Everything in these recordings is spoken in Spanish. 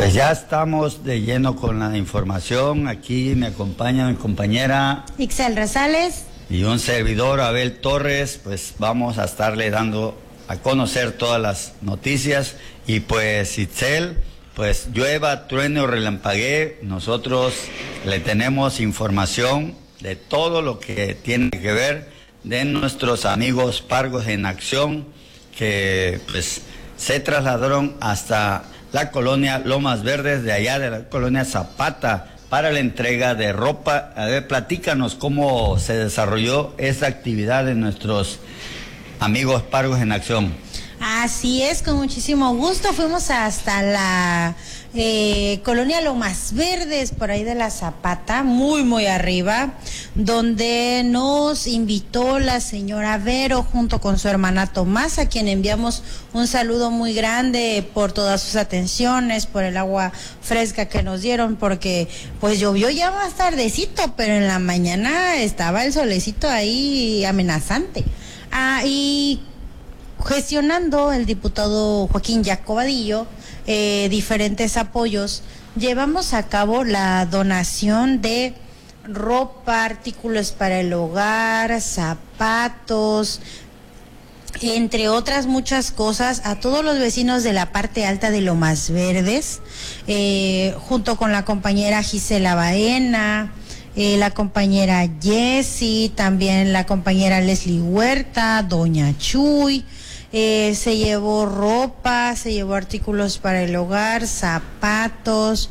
Pues ya estamos de lleno con la información. Aquí me acompaña mi compañera Ixel Rosales y un servidor, Abel Torres. Pues vamos a estarle dando a conocer todas las noticias. Y pues Ixel, pues llueva, truene o relampaguee, nosotros le tenemos información de todo lo que tiene que ver de nuestros amigos Pargos en Acción, que pues se trasladaron hasta la colonia Lomas Verdes, de allá de la colonia Zapata, para la entrega de ropa. A ver, platícanos cómo se desarrolló esa actividad de nuestros amigos Pargos en Acción. Así es, con muchísimo gusto. Fuimos hasta la colonia Lomas Verdes, por ahí de la Zapata, muy arriba, donde nos invitó la señora Vero junto con su hermana Tomás, a quien enviamos un saludo muy grande por todas sus atenciones, por el agua fresca que nos dieron, porque pues llovió ya más tardecito, pero en la mañana estaba el solecito ahí amenazante. Y gestionando el diputado Joaquín Jacobadillo diferentes apoyos, llevamos a cabo la donación de ropa, artículos para el hogar, zapatos, entre otras muchas cosas, a todos los vecinos de la parte alta de Lomas Verdes, junto con la compañera Gisela Baena, la compañera Jessie, también la compañera Leslie Huerta, doña Chuy. Se llevó ropa, se llevó artículos para el hogar, zapatos,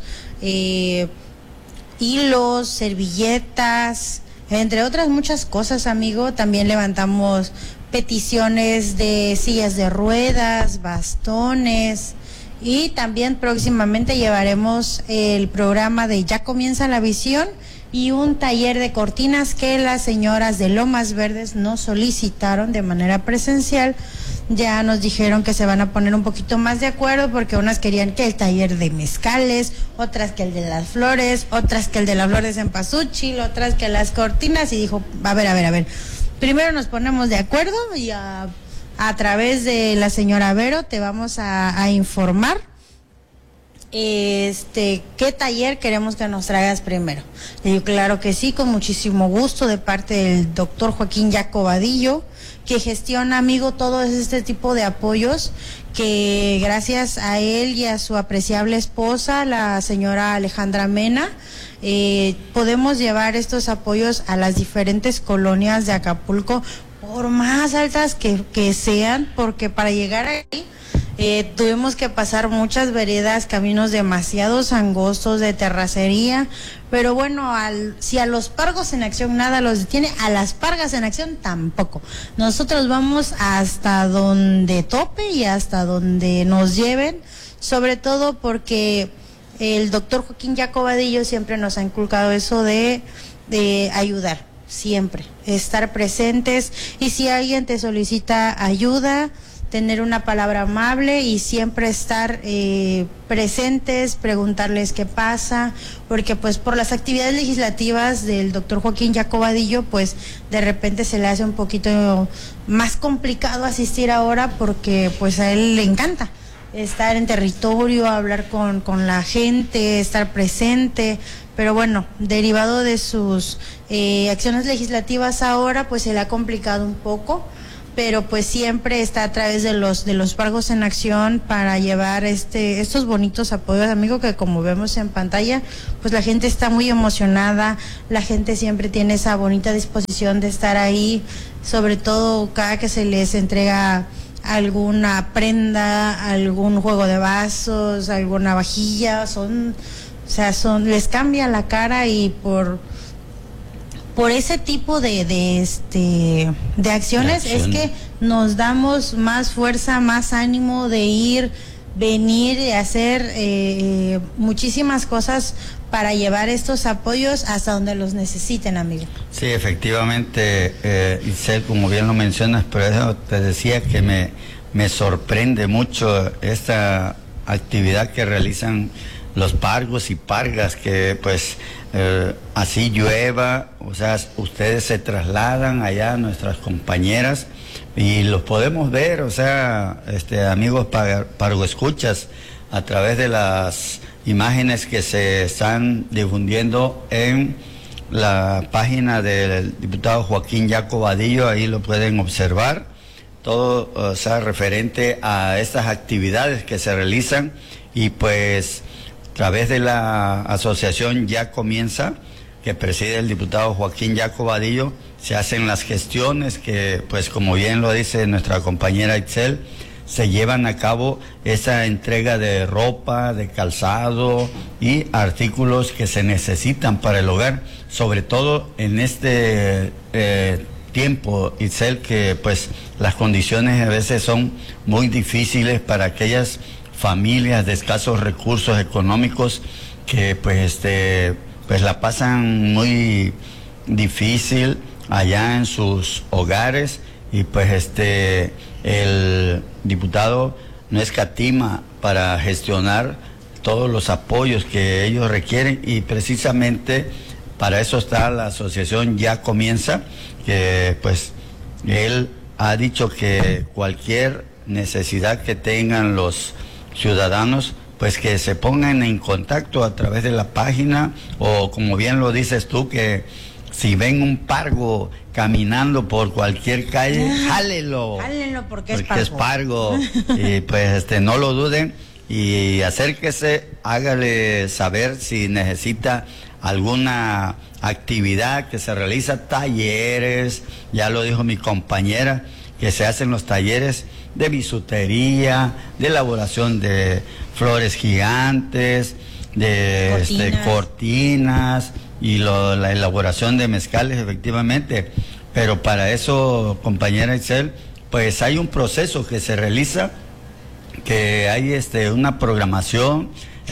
hilos, servilletas, entre otras muchas cosas, amigo. También levantamos peticiones de sillas de ruedas, bastones, y también próximamente llevaremos el programa de Ya Comienza la Visión y un taller de cortinas que las señoras de Lomas Verdes nos solicitaron de manera presencial. Ya nos dijeron que se van a poner un poquito más de acuerdo, porque unas querían que el taller de mezcales, otras que el de las flores, otras que el de las flores en Pasuchil, otras que las cortinas, y dijo, a ver, primero nos ponemos de acuerdo y a través de la señora Vero te vamos a informar qué taller queremos que nos traigas primero. Le digo, claro que sí, con muchísimo gusto, de parte del doctor Joaquín Jacobadillo, que gestiona, amigo, todo este tipo de apoyos, que gracias a él y a su apreciable esposa, la señora Alejandra Mena, podemos llevar estos apoyos a las diferentes colonias de Acapulco, por más altas que sean, porque para llegar ahí tuvimos que pasar muchas veredas, caminos demasiado angostos de terracería, pero bueno, si a los Pargos en Acción nada los detiene, a las Pargas en Acción tampoco. Nosotros vamos hasta donde tope y hasta donde nos lleven, sobre todo porque el doctor Joaquín Jacobadillo siempre nos ha inculcado eso de ayudar, siempre, estar presentes, y si alguien te solicita ayuda, tener una palabra amable y siempre estar presentes, preguntarles qué pasa, porque pues por las actividades legislativas del doctor Joaquín Jacobadillo, pues de repente se le hace un poquito más complicado asistir ahora, porque pues a él le encanta estar en territorio, hablar con la gente, estar presente, pero bueno, derivado de sus acciones legislativas ahora, pues se le ha complicado un poco, pero pues siempre está a través de los Pargos en Acción para llevar estos bonitos apoyos, amigo, que como vemos en pantalla, pues la gente está muy emocionada, la gente siempre tiene esa bonita disposición de estar ahí, sobre todo cada que se les entrega alguna prenda, algún juego de vasos, alguna vajilla, les cambia la cara, y por ese tipo de acciones es que nos damos más fuerza, más ánimo de ir, venir y hacer muchísimas cosas para llevar estos apoyos hasta donde los necesiten, amigo. Sí, efectivamente, Ixel, como bien lo mencionas, pero eso te decía que me sorprende mucho esta actividad que realizan los Pargos y Pargas, que pues así llueva, o sea, ustedes se trasladan allá, nuestras compañeras, y los podemos ver, o sea, amigos Pargo escuchas, a través de las imágenes que se están difundiendo en la página del diputado Joaquín Yaco Vadillo, ahí lo pueden observar, todo, o sea, referente a estas actividades que se realizan, y pues a través de la asociación Ya Comienza, que preside el diputado Joaquín Yaco Vadillo, se hacen las gestiones que, pues como bien lo dice nuestra compañera Itzel, se llevan a cabo esa entrega de ropa, de calzado y artículos que se necesitan para el hogar, sobre todo en este tiempo, Itzel, que pues las condiciones a veces son muy difíciles para aquellas familias de escasos recursos económicos que pues la pasan muy difícil allá en sus hogares, y pues el diputado no escatima para gestionar todos los apoyos que ellos requieren, y precisamente para eso está la asociación Ya Comienza, que pues él ha dicho que cualquier necesidad que tengan los ciudadanos, pues que se pongan en contacto a través de la página, o como bien lo dices tú, que si ven un pargo caminando por cualquier calle, jálenlo. Jálenlo porque es pargo. Y pues no lo duden y acérquese, hágale saber si necesita alguna actividad que se realiza, talleres, ya lo dijo mi compañera, que se hacen los talleres de bisutería, de elaboración de flores gigantes, de cortinas y la elaboración de mezcales, efectivamente. Pero para eso, compañera Itzel, pues hay un proceso que se realiza, que hay una programación.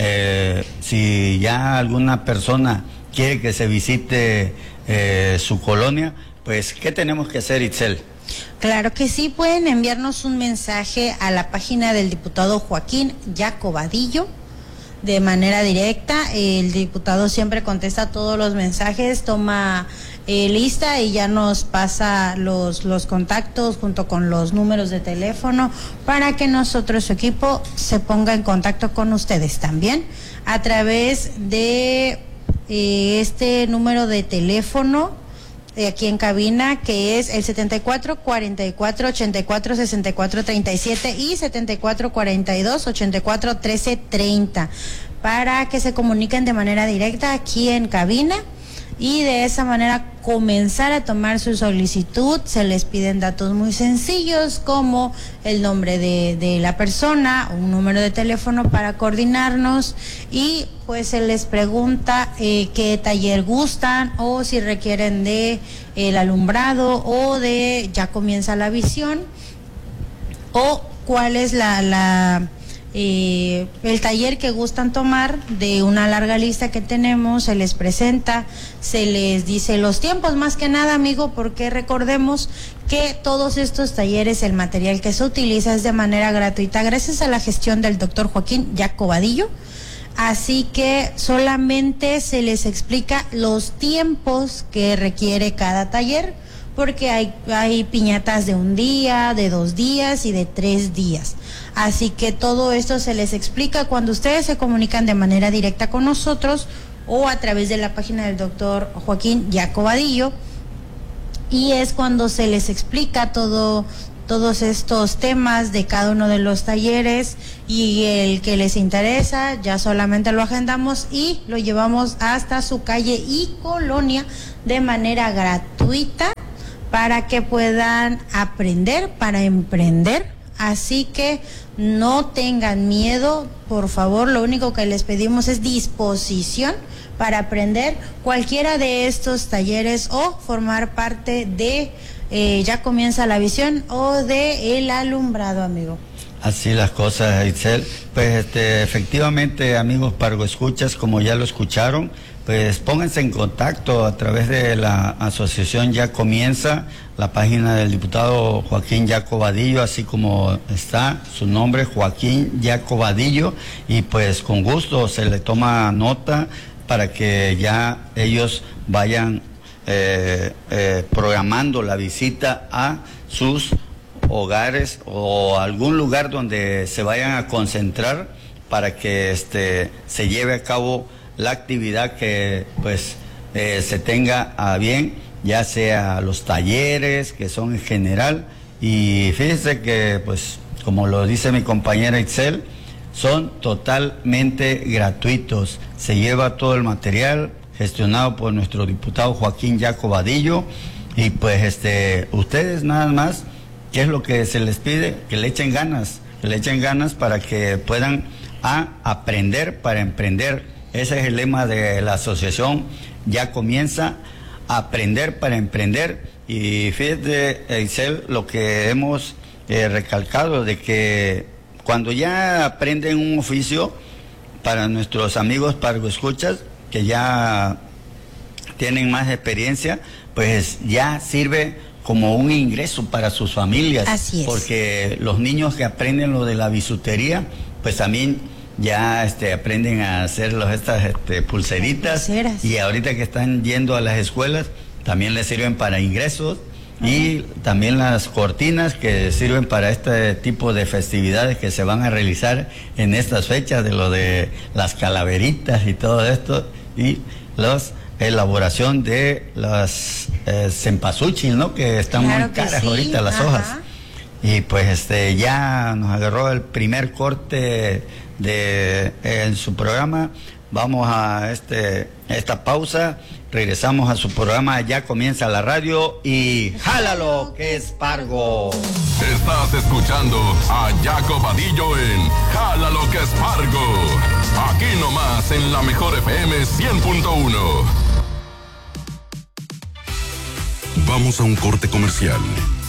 Si ya alguna persona quiere que se visite su colonia, pues ¿qué tenemos que hacer, Itzel? Claro que sí, pueden enviarnos un mensaje a la página del diputado Joaquín Yaco Vadillo de manera directa. El diputado siempre contesta todos los mensajes, toma lista y ya nos pasa los contactos junto con los números de teléfono para que nosotros, su equipo, se ponga en contacto con ustedes también a través de este número de teléfono aquí en cabina, que es el 74 44 84 64 37 y 74 42 84 13 30, para que se comuniquen de manera directa aquí en cabina y de esa manera comenzar a tomar su solicitud. Se les piden datos muy sencillos como el nombre de la persona, un número de teléfono para coordinarnos, y pues se les pregunta qué taller gustan, o si requieren de el alumbrado o de Ya Comienza la Visión, o cuál es el taller que gustan tomar de una larga lista que tenemos. Se les presenta, se les dice los tiempos, más que nada, amigo, porque recordemos que todos estos talleres, el material que se utiliza es de manera gratuita gracias a la gestión del doctor Joaquín Yaco Vadillo, así que solamente se les explica los tiempos que requiere cada taller, porque hay piñatas de 1 día, de 2 días y de 3 días. Así que todo esto se les explica cuando ustedes se comunican de manera directa con nosotros o a través de la página del doctor Joaquín Yaco Vadillo, y es cuando se les explica todos estos temas de cada uno de los talleres, y el que les interesa ya solamente lo agendamos y lo llevamos hasta su calle y colonia de manera gratuita para que puedan aprender para emprender. Así que no tengan miedo, por favor, lo único que les pedimos es disposición para aprender cualquiera de estos talleres o formar parte de Ya Comienza la Visión o de el alumbrado, amigo. Así las cosas, Itzel. Pues efectivamente, amigos Pargo Escuchas, como ya lo escucharon, pues pónganse en contacto a través de la asociación Ya Comienza, la página del diputado Joaquín Yaco Vadillo, así como está su nombre, Joaquín Yaco Vadillo, y pues con gusto se le toma nota para que ya ellos vayan programando la visita a sus hogares o algún lugar donde se vayan a concentrar para que se lleve a cabo la actividad que pues se tenga a bien, ya sea los talleres que son en general. Y fíjense que pues como lo dice mi compañera Itzel, son totalmente gratuitos. Se lleva todo el material gestionado por nuestro diputado Joaquín Jaco Vadillo, y pues ustedes nada más, ¿qué es lo que se les pide? Que le echen ganas para que puedan aprender para emprender. Ese es el lema de la asociación. Ya comienza a aprender para emprender. Y fíjate, Isel, lo que hemos recalcado, de que cuando ya aprenden un oficio, para nuestros amigos pargoescuchas que ya tienen más experiencia, pues ya sirve como un ingreso para sus familias. Así es. Porque los niños que aprenden lo de la bisutería, pues también ya aprenden a hacer estas pulseritas. Pulseras. Y ahorita que están yendo a las escuelas, también les sirven para ingresos. Y también las cortinas que sirven para este tipo de festividades que se van a realizar en estas fechas, de lo de las calaveritas y todo esto, y la elaboración de las cempasúchil, ¿no? Que están claro muy caras sí. ahorita las Ajá. hojas. Y pues ya nos agarró el primer corte en su programa. Vamos a esta pausa, regresamos a su programa, ya comienza la radio y ¡jálalo que es Pargo! Estás escuchando a Jaco Vadillo en Jálalo que es Pargo, aquí nomás en la mejor FM 100.1. Vamos a un corte comercial.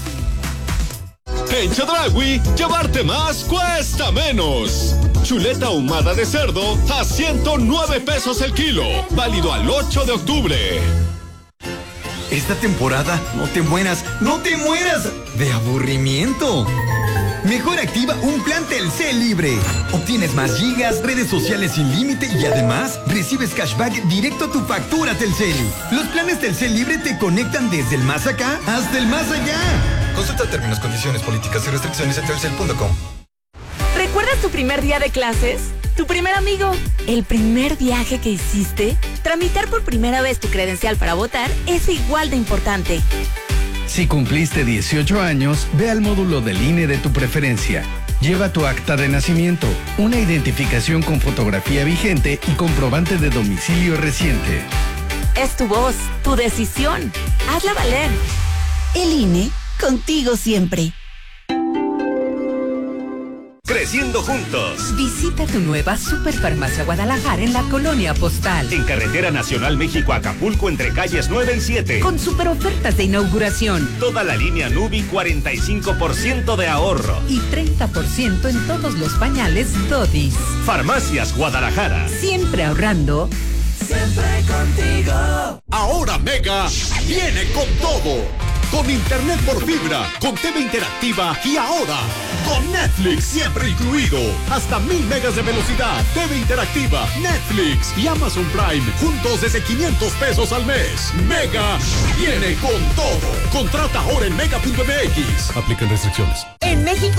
En Chedraui, llevarte más cuesta menos. Chuleta ahumada de cerdo a 109 pesos el kilo. Válido al 8 de octubre. Esta temporada no te mueras de aburrimiento. Mejor activa un plan Telcel libre. Obtienes más gigas, redes sociales sin límite y además recibes cashback directo a tu factura Telcel. Los planes Telcel libre te conectan desde el más acá hasta el más allá. Consulta términos, condiciones, políticas y restricciones en telcel.com. ¿Recuerdas tu primer día de clases? ¿Tu primer amigo? ¿El primer viaje que hiciste? Tramitar por primera vez tu credencial para votar es igual de importante. Si cumpliste 18 años, ve al módulo del INE de tu preferencia. Lleva tu acta de nacimiento, una identificación con fotografía vigente y comprobante de domicilio reciente. Es tu voz, tu decisión. Hazla valer. El INE, contigo siempre. Creciendo juntos. Visita tu nueva Superfarmacia Guadalajara en la Colonia Postal. En Carretera Nacional México-Acapulco, entre calles 9 y 7. Con super ofertas de inauguración. Toda la línea Nubi, 45% de ahorro. Y 30% en todos los pañales Dodis. Farmacias Guadalajara. Siempre ahorrando. Siempre contigo. Ahora Mega viene con todo. Con internet por fibra, con TV interactiva y ahora con Netflix siempre incluido. Hasta 1000 megas de velocidad, TV interactiva, Netflix y Amazon Prime juntos desde 500 pesos al mes. Mega viene con todo. Contrata ahora en mega.mx. Aplican restricciones. En México